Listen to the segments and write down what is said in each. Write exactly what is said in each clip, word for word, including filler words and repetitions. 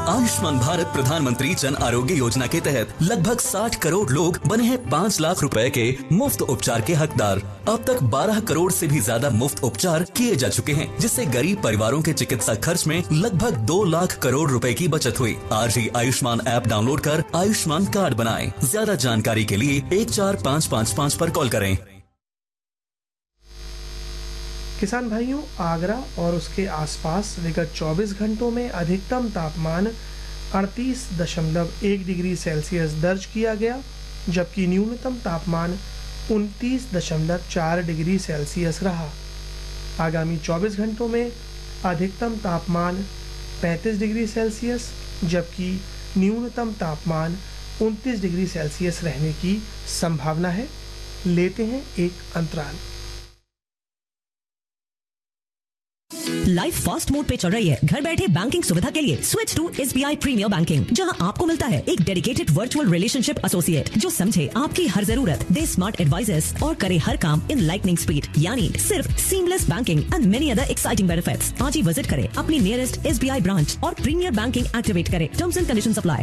आयुष्मान भारत प्रधानमंत्री जन आरोग्य योजना के तहत लगभग साठ करोड़ लोग बने हैं पाँच लाख रुपए के मुफ्त उपचार के हकदार। अब तक बारह करोड़ से भी ज्यादा मुफ्त उपचार किए जा चुके हैं, जिससे गरीब परिवारों के चिकित्सा खर्च में लगभग दो लाख करोड़ रुपए की बचत हुई। आज ही आयुष्मान ऐप डाउनलोड कर आयुष्मान कार्ड बनाएं। ज्यादा जानकारी के लिए एक चार पाँच पाँच पाँच पर कॉल करें। किसान भाइयों, आगरा और उसके आसपास विगत चौबीस घंटों में अधिकतम तापमान अड़तीस दशमलव एक डिग्री सेल्सियस दर्ज किया गया, जबकि न्यूनतम तापमान उनतीस दशमलव चार डिग्री सेल्सियस रहा। आगामी चौबीस घंटों में अधिकतम तापमान पैंतीस डिग्री सेल्सियस जबकि न्यूनतम तापमान उनतीस डिग्री सेल्सियस रहने की संभावना है। लेते हैं एक अंतराल। लाइफ फास्ट मोड पे चल रही है। घर बैठे बैंकिंग सुविधा के लिए switch to SBI premiere banking, जहां आपको मिलता है एक डेडिकेटेड वर्चुअल रिलेशनशिप एसोसिएट जो समझे आपकी हर जरूरत, दे स्मार्ट एडवाइजेस और करे हर काम इन लाइटनिंग स्पीड, यानी सिर्फ seamless banking and many other exciting benefits. आज ही विजिट करें अपनी नियरेस्ट एसबीआई ब्रांच और प्रीमियर बैंकिंग एक्टिवेट करें। Terms and conditions apply.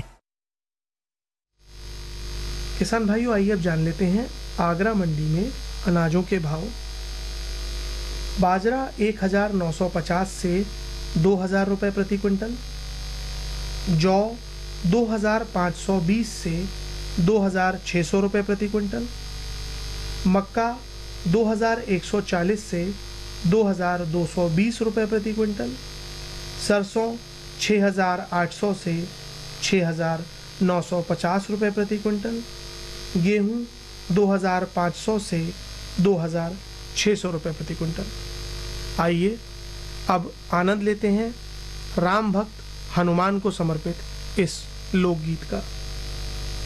किसान भाइयों, आइए अब जान लेते हैं आगरा मंडी में अनाजों के भाव। बाजरा एक हज़ार नौ सौ पचास से दो हज़ार रुपये प्रति क्विंटल, जौ दो हज़ार पाँच सौ बीस से दो हज़ार छः सौ रुपये प्रति क्विंटल, मक्का दो हज़ार एक सौ चालीस से दो हज़ार दो सौ बीस रुपये प्रति क्विंटल, सरसों छः हज़ार आठ सौ से छः हज़ार नौ सौ पचास रुपये प्रति क्विंटल, गेहूँ दो हज़ार पाँच सौ से दो हज़ार छः सौ रुपये प्रति क्विंटल। आइए अब आनंद लेते हैं राम भक्त हनुमान को समर्पित इस लोकगीत का।